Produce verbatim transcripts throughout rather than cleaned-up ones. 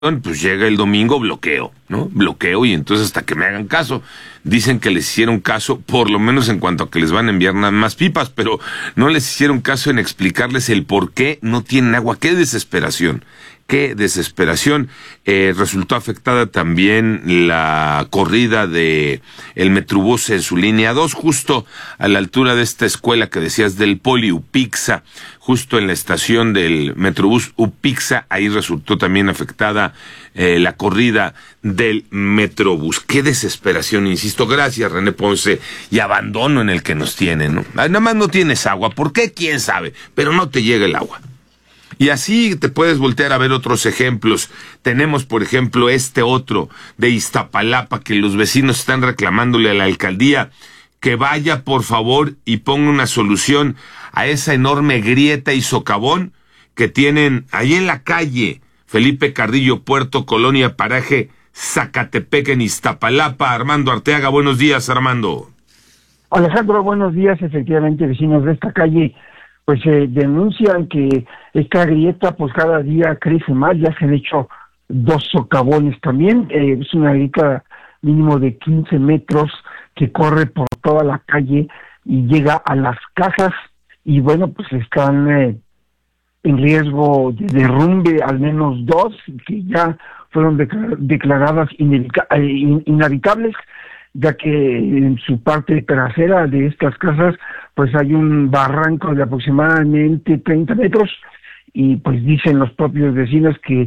pues llega el domingo, bloqueo, ¿no? Bloqueo y entonces hasta que me hagan caso. Dicen que les hicieron caso, por lo menos en cuanto a que les van a enviar nada más pipas, pero no les hicieron caso en explicarles el por qué no tienen agua. ¡Qué desesperación! ¡Qué desesperación! Eh, resultó afectada también la corrida de el Metrobús en su línea dos, justo a la altura de esta escuela que decías del Poli Upixa, justo en la estación del Metrobús Upixa, ahí resultó también afectada eh, la corrida del Metrobús. ¡Qué desesperación! Insisto, gracias René Ponce, y abandono en el que nos tienen, ¿no? Nada más no tienes agua, ¿por qué? ¿Quién sabe? Pero no te llega el agua. Y así te puedes voltear a ver otros ejemplos. Tenemos, por ejemplo, este otro de Iztapalapa, que los vecinos están reclamándole a la alcaldía que vaya, por favor, y ponga una solución a esa enorme grieta y socavón que tienen ahí en la calle Felipe Carrillo Puerto, Colonia Paraje, Zacatepec, en Iztapalapa. Armando Arteaga, buenos días, Armando. Alejandro, buenos días. Efectivamente, vecinos de esta calle pues eh, denuncian que esta grieta pues cada día crece más. Ya se han hecho dos socavones también. Eh, es una grieta mínimo de quince metros que corre por toda la calle y llega a las casas, y bueno, pues están eh, en riesgo de derrumbe al menos dos que ya fueron declar- declaradas inevita- eh, in- inhabitables, ya que en su parte trasera de estas casas pues hay un barranco de aproximadamente treinta metros, y pues dicen los propios vecinos que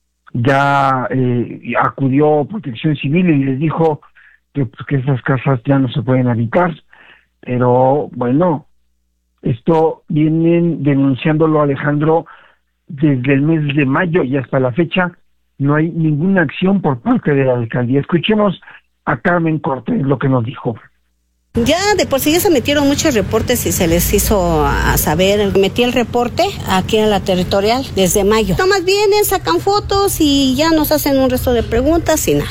ya eh, acudió Protección Civil y les dijo que, pues, que esas casas ya no se pueden habitar. Pero bueno, esto vienen denunciándolo, Alejandro, desde el mes de mayo, y hasta la fecha no hay ninguna acción por parte de la alcaldía. Escuchemos a Carmen Cortés lo que nos dijo. Ya de por sí ya se metieron muchos reportes y se les hizo a saber. Metí el reporte aquí en la territorial desde mayo. Nomás vienen, sacan fotos y ya nos hacen un resto de preguntas y nada.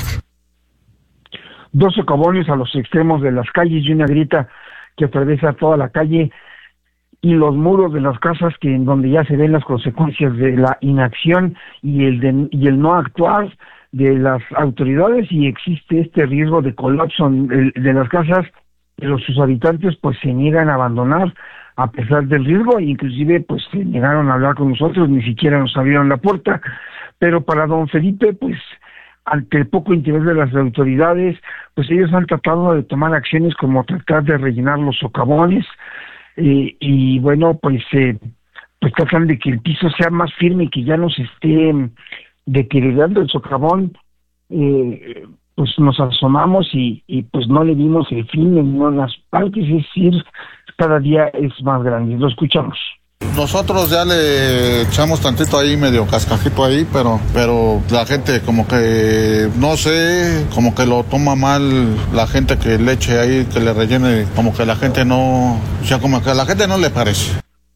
Dos socavones a los extremos de las calles y una grieta que atraviesa toda la calle, y los muros de las casas que en donde ya se ven las consecuencias de la inacción y el de, y el no actuar de las autoridades, y existe este riesgo de colapso de, de las casas, pero sus habitantes pues se niegan a abandonar a pesar del riesgo, e inclusive pues se negaron a hablar con nosotros, ni siquiera nos abrieron la puerta. Pero para don Felipe, pues ante el poco interés de las autoridades, pues ellos han tratado de tomar acciones como tratar de rellenar los socavones, eh, y bueno, pues eh, pues tratan de que el piso sea más firme y que ya no se esté deteriorando el socavón. Eh, pues nos asomamos y, y pues no le vimos el fin en unas partes, es decir, cada día es más grande. Lo escuchamos. Nosotros ya le echamos tantito ahí, medio cascajito ahí, pero pero la gente como que, no sé, como que lo toma mal, la gente que le eche ahí, que le rellene, como que la gente no, o sea, como que a la gente no le parece.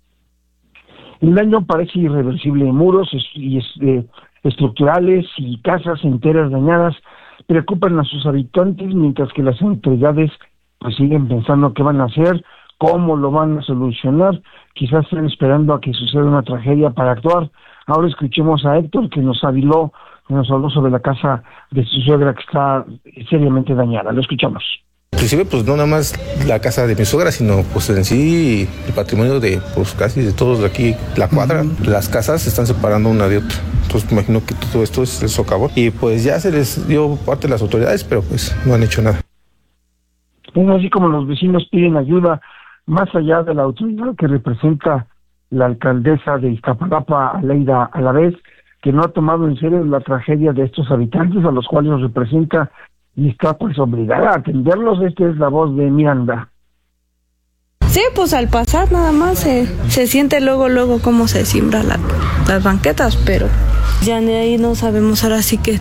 El daño parece irreversible. Muros y eh, estructurales y casas enteras dañadas preocupan a sus habitantes, mientras que las autoridades pues siguen pensando qué van a hacer, cómo lo van a solucionar. Quizás estén esperando a que suceda una tragedia para actuar. Ahora escuchemos a Héctor, que nos habló, que nos habló sobre la casa de su suegra que está seriamente dañada. Lo escuchamos. Inclusive, pues no nada más la casa de mi suegra, sino pues en sí el patrimonio de pues casi de todos de aquí, la cuadra. Uh-huh. Las casas se están separando una de otra. Entonces me imagino que todo esto es el socavón. Y pues ya se les dio parte de las autoridades, pero pues no han hecho nada. Bueno, así como los vecinos piden ayuda, más allá de la autoridad que representa la alcaldesa de Iztapalapa, Aleida Alavés, que no ha tomado en serio la tragedia de estos habitantes a los cuales los representa y está pues obligada a atenderlos. Esta es la voz de Miranda. Sí, pues al pasar nada más se, se siente luego, luego cómo se siembran la, las banquetas, pero ya de ahí no sabemos ahora sí que.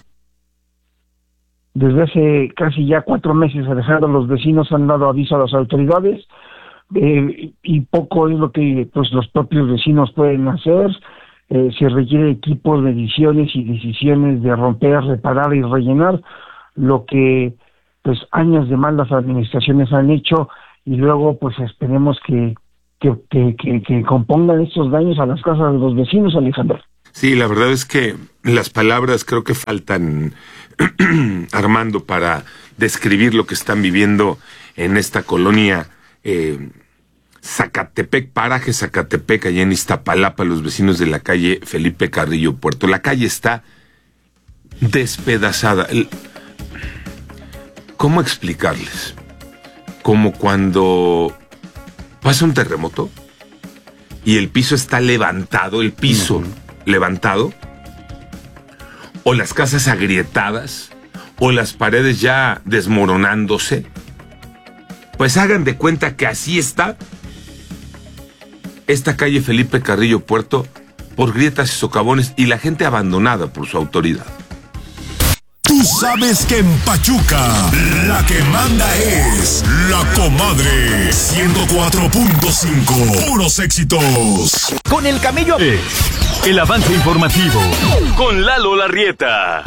Desde hace casi ya cuatro meses, Alejandro, los vecinos han dado aviso a las autoridades, eh, y poco es lo que pues los propios vecinos pueden hacer. Eh, se requiere equipos, mediciones y decisiones de romper, reparar y rellenar, lo que pues años de malas administraciones han hecho, y luego pues esperemos que que, que, que, que compongan estos daños a las casas de los vecinos, Alejandro. Sí, la verdad es que las palabras creo que faltan, Armando, para describir lo que están viviendo en esta colonia eh, Zacatepec, paraje Zacatepec, allá en Iztapalapa, los vecinos de la calle Felipe Carrillo Puerto. La calle está despedazada. ¿Cómo explicarles? Como cuando pasa un terremoto y el piso está levantado, el piso uh-huh. levantado, o las casas agrietadas, o las paredes ya desmoronándose. Pues hagan de cuenta que así está esta calle Felipe Carrillo Puerto, por grietas y socavones, y la gente abandonada por su autoridad. Tú sabes que en Pachuca la que manda es La Comadre. ciento cuatro punto cinco, puros éxitos. Con el camello, el avance informativo con Lalo Larrieta.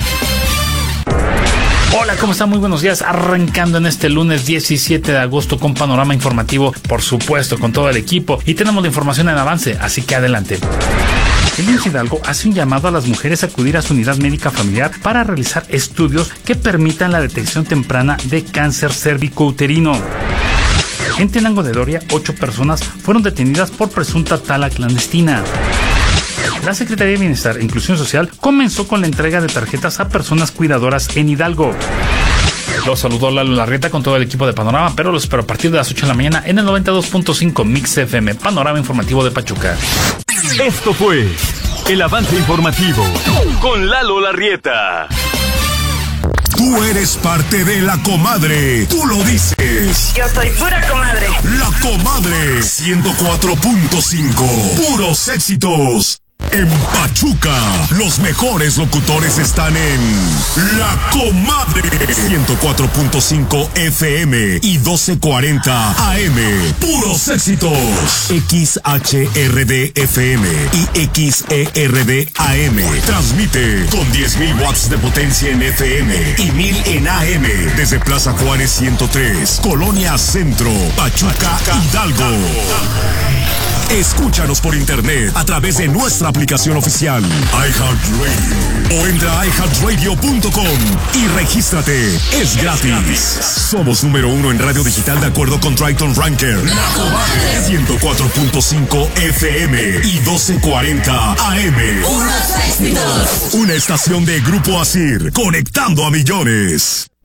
Hola, ¿cómo están? Muy buenos días. Arrancando en este lunes diecisiete de agosto con panorama informativo, por supuesto, con todo el equipo. Y tenemos la información en avance, así que adelante. El I M S S Hidalgo hace un llamado a las mujeres a acudir a su unidad médica familiar para realizar estudios que permitan la detección temprana de cáncer cérvico-uterino. En Tenango de Doria, ocho personas fueron detenidas por presunta tala clandestina. La Secretaría de Bienestar e Inclusión Social comenzó con la entrega de tarjetas a personas cuidadoras en Hidalgo. Los saludó Lalo Larrieta con todo el equipo de Panorama, pero los espero a partir de las ocho de la mañana en el noventa y dos punto cinco Mix F M, Panorama Informativo de Pachuca. Esto fue el avance informativo con Lalo Larrieta. Tú eres parte de La Comadre. Tú lo dices. Yo soy pura comadre. La Comadre. ciento cuatro punto cinco. Puros éxitos. En Pachuca, los mejores locutores están en La Comadre. ciento cuatro punto cinco F M y doce cuarenta A M. Puros éxitos. X H R D F M y X E R D A M. Transmite con diez mil watts de potencia en F M y mil en A M. Desde Plaza Juárez ciento tres, Colonia Centro, Pachuca, Hidalgo. Escúchanos por internet a través de nuestra aplicación oficial iHeartRadio o entra a i heart radio punto com y regístrate. Es gratis. Somos número uno en radio digital de acuerdo con Triton Ranker. La Comadre. ciento cuatro punto cinco F M y doce cuarenta A M. Unos éxitos. Una estación de Grupo Asir, conectando a millones.